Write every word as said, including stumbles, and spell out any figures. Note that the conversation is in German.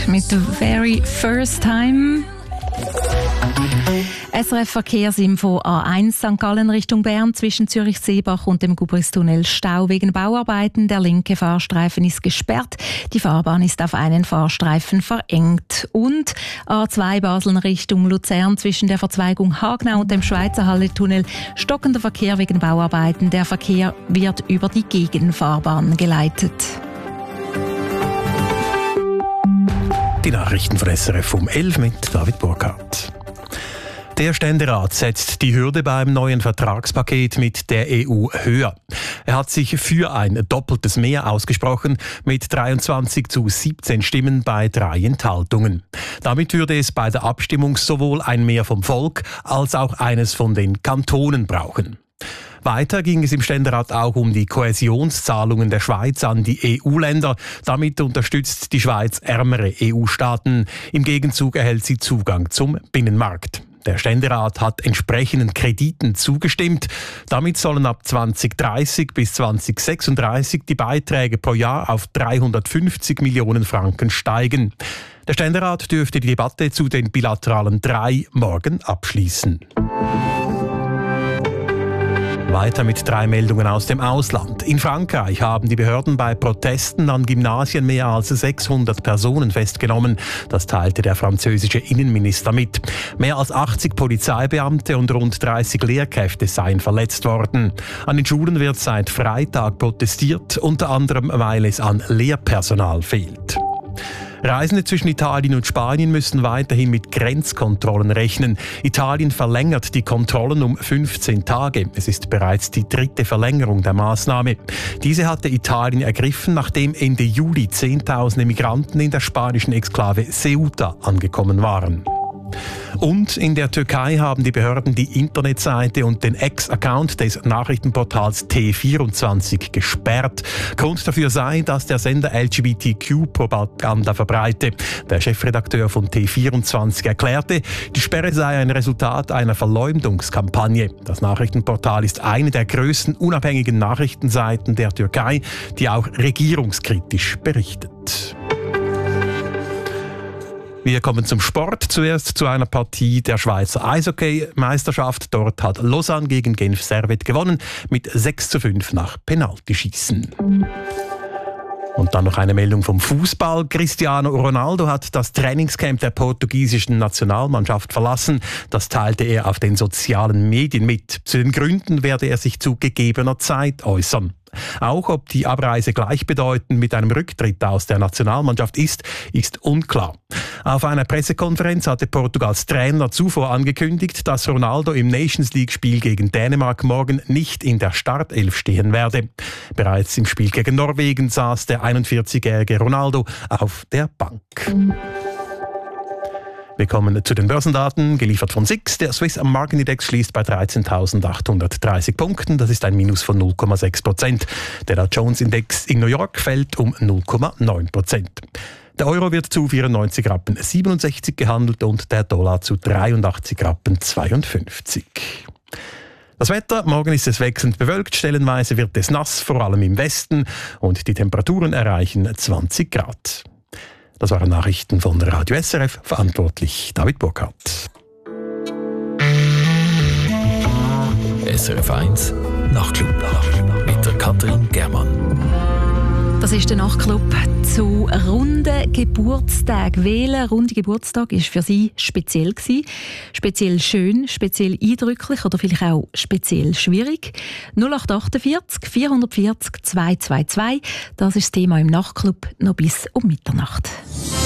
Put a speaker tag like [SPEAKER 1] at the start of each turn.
[SPEAKER 1] mit «The Very First Time». S R F Verkehrsinfo A eins Sankt Gallen Richtung Bern zwischen Zürich-Seebach und dem Gubristunnel Stau wegen Bauarbeiten. Der linke Fahrstreifen ist gesperrt. Die Fahrbahn ist auf einen Fahrstreifen verengt. Und A zwei Basel Richtung Luzern zwischen der Verzweigung Hagnau und dem Schweizer Halletunnel stockender Verkehr wegen Bauarbeiten. Der Verkehr wird über die Gegenfahrbahn geleitet.
[SPEAKER 2] Die Nachrichten von S R F um elf mit David Burkhardt. Der Ständerat setzt die Hürde beim neuen Vertragspaket mit der E U höher. Er hat sich für ein doppeltes Mehr ausgesprochen, mit dreiundzwanzig zu siebzehn Stimmen bei drei Enthaltungen. Damit würde es bei der Abstimmung sowohl ein Mehr vom Volk als auch eines von den Kantonen brauchen. Weiter ging es im Ständerat auch um die Kohäsionszahlungen der Schweiz an die E U-Länder. Damit unterstützt die Schweiz ärmere E U-Staaten. Im Gegenzug erhält sie Zugang zum Binnenmarkt. Der Ständerat hat entsprechenden Krediten zugestimmt. Damit sollen ab zwanzig dreißig bis zwanzig sechsunddreißig die Beiträge pro Jahr auf dreihundertfünfzig Millionen Franken steigen. Der Ständerat dürfte die Debatte zu den bilateralen drei morgen abschließen. Weiter mit drei Meldungen aus dem Ausland. In Frankreich haben die Behörden bei Protesten an Gymnasien mehr als sechshundert Personen festgenommen. Das teilte der französische Innenminister mit. Mehr als achtzig Polizeibeamte und rund dreißig Lehrkräfte seien verletzt worden. An den Schulen wird seit Freitag protestiert, unter anderem weil es an Lehrpersonal fehlt. Reisende zwischen Italien und Spanien müssen weiterhin mit Grenzkontrollen rechnen. Italien verlängert die Kontrollen um fünfzehn Tage. Es ist bereits die dritte Verlängerung der Maßnahme. Diese hatte Italien ergriffen, nachdem Ende Juli Zehntausende Migranten in der spanischen Exklave Ceuta angekommen waren. Und in der Türkei haben die Behörden die Internetseite und den Ex-Account des Nachrichtenportals T vierundzwanzig gesperrt. Grund dafür sei, dass der Sender L G B T Q-Propaganda verbreite. Der Chefredakteur von T vierundzwanzig erklärte, die Sperre sei ein Resultat einer Verleumdungskampagne. Das Nachrichtenportal ist eine der größten unabhängigen Nachrichtenseiten der Türkei, die auch regierungskritisch berichtet. Wir kommen zum Sport. Zuerst zu einer Partie der Schweizer Eishockey-Meisterschaft. Dort hat Lausanne gegen Genf Servette gewonnen mit sechs zu fünf nach Penaltyschießen. Und dann noch eine Meldung vom Fußball. Cristiano Ronaldo hat das Trainingscamp der portugiesischen Nationalmannschaft verlassen. Das teilte er auf den sozialen Medien mit. Zu den Gründen werde er sich zu gegebener Zeit äußern. Auch ob die Abreise gleichbedeutend mit einem Rücktritt aus der Nationalmannschaft ist, ist unklar. Auf einer Pressekonferenz hatte Portugals Trainer zuvor angekündigt, dass Ronaldo im Nations-League-Spiel gegen Dänemark morgen nicht in der Startelf stehen werde. Bereits im Spiel gegen Norwegen saß der einundvierzigjährige Ronaldo auf der Bank. Wir kommen zu den Börsendaten, geliefert von S I X. Der Swiss Market Index schließt bei dreizehntausendachthundertdreißig Punkten. Das ist ein Minus von null Komma sechs Prozent. Der Dow Jones Index in New York fällt um null Komma neun Prozent. Der Euro wird zu vierundneunzig Rappen siebenundsechzig gehandelt und der Dollar zu dreiundachtzig Rappen zweiundfünfzig. Das Wetter, morgen ist es wechselnd bewölkt, stellenweise wird es nass, vor allem im Westen, und die Temperaturen erreichen zwanzig Grad. Das waren Nachrichten von Radio S R F, verantwortlich David Burkhardt.
[SPEAKER 3] S R F eins Nachtclub mit der Katrin Germann.
[SPEAKER 1] Das ist der Nachtclub zu runden Geburtstagen. Welcher runde Geburtstag war für Sie speziell gewesen? Speziell schön, speziell eindrücklich oder vielleicht auch speziell schwierig? null acht achtundvierzig vierhundertvierzig zweihundertzweiundzwanzig. Das ist das Thema im Nachtclub noch bis um Mitternacht.